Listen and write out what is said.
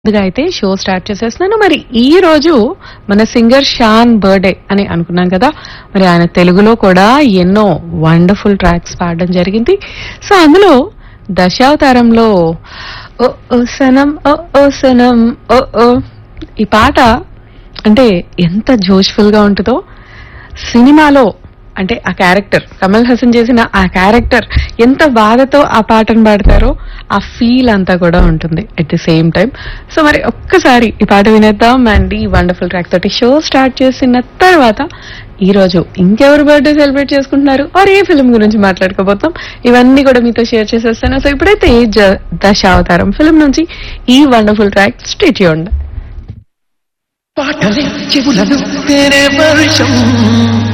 ముందుగా అయితే show start చేసేస్తున్నాను. మరి ఈ రోజు మన సింగర్ షాన్ బర్త్డే అని అనుకున్నాం కదా. మరి ఆయన తెలుగులో కూడా ఎన్నో వండర్ఫుల్ ట్రాక్స్ పాడడం జరిగింది. సో అందులో దశావతారంలో ఓ ఓ సనం ఓ ఓ సనం ఓ ఓ ఈ పాట అంటే ఎంత జోష్ఫుల్ గా ఉంటుందో, సినిమాలో అంటే ఆ క్యారెక్టర్ కమల్ హాసన్ చేసిన ఆ క్యారెక్టర్ ఎంత బాధతో ఆ పాటను పాడతారో ఆ ఫీల్ అంతా కూడా ఉంటుంది at the same time. So మరి ఒక్కసారి ఈ పాట వినేద్దాం అండ్ ఈ వండర్ఫుల్ ట్రాక్ తోటి షో స్టార్ట్ చేసిన తర్వాత ఈ రోజు ఇంకెవరు బర్త్డే సెలబ్రేట్ చేసుకుంటున్నారు ఆర్ ఏ ఫిల్మ్ గురించి మాట్లాడుకోబోతాం, ఇవన్నీ కూడా మీతో షేర్ చేసేస్తాను. సో ఇప్పుడైతే దశావతారం ఫిల్మ్ నుంచి ఈ వండర్ఫుల్ ట్రాక్ స్టే ట్యూన్డ్. పాటలే చెవులను తేరే వర్షం